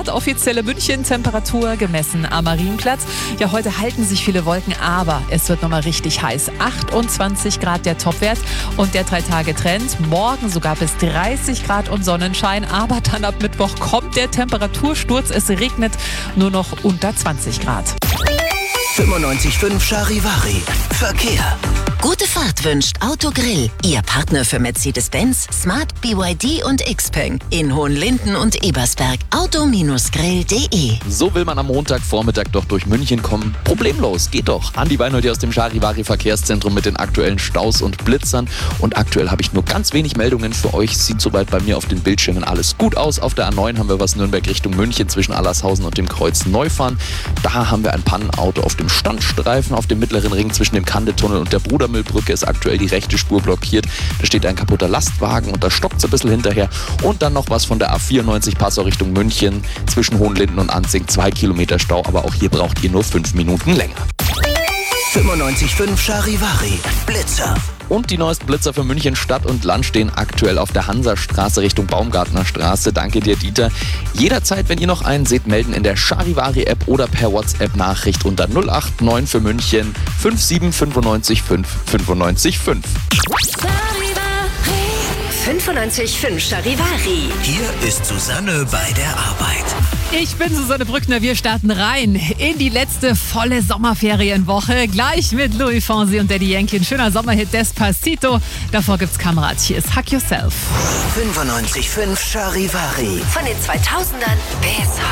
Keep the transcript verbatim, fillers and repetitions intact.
Grad, offizielle München-Temperatur gemessen am Marienplatz. Ja, heute halten sich viele Wolken, aber es wird nochmal richtig heiß. achtundzwanzig Grad der Topwert und der Drei-Tage-Trend. Morgen sogar bis dreißig Grad und Sonnenschein, aber dann ab Mittwoch kommt der Temperatursturz. Es regnet nur noch unter zwanzig Grad. fünfundneunzig Komma fünf Charivari. Verkehr. Gute Fahrt wünscht Autogrill, Ihr Partner für Mercedes-Benz, Smart, B Y D und Xpeng in Hohenlinden und Ebersberg. Auto Grill punkt de. So will man am Montagvormittag doch durch München kommen. Problemlos, geht doch. Andi Weinhold hier aus dem Charivari Verkehrszentrum mit den aktuellen Staus und Blitzern. Und aktuell habe ich nur ganz wenig Meldungen für euch. Sieht soweit bei mir auf den Bildschirmen alles gut aus. Auf der A neun haben wir was Nürnberg Richtung München zwischen Allershausen und dem Kreuz Neufahren. Da haben wir ein Pannenauto auf dem Standstreifen. Auf dem mittleren Ring zwischen dem Kandetunnel und der Brudermühlbrücke ist aktuell die rechte Spur blockiert. Da steht ein kaputter Lastwagen und da stockt es ein bisschen hinterher. Und dann noch was von der A vierundneunzig Passau Richtung München zwischen Hohenlinden und Anzing. Zwei Kilometer Stau, aber auch hier braucht ihr nur fünf Minuten länger. fünfundneunzig Komma fünf Charivari. Blitzer. Und die neuesten Blitzer für München Stadt und Land stehen aktuell auf der Hansastraße Richtung Baumgartner Straße. Danke dir, Dieter. Jederzeit, wenn ihr noch einen seht, melden in der Charivari-App oder per WhatsApp-Nachricht unter null acht neun für München fünf sieben fünf neun fünf fünf neun fünf. fünfundneunzig Komma fünf Charivari. Hier ist Susanne bei der Arbeit. Ich bin Susanne Brückner, wir starten rein in die letzte volle Sommerferienwoche. Gleich mit Louis Fonsi und Daddy Yankee. Ein schöner Sommerhit Despacito. Davor gibt's Kamerad. Hier ist Hug Yourself. fünfundneunzig Komma fünf Charivari. Von den zweitausendern bis heute.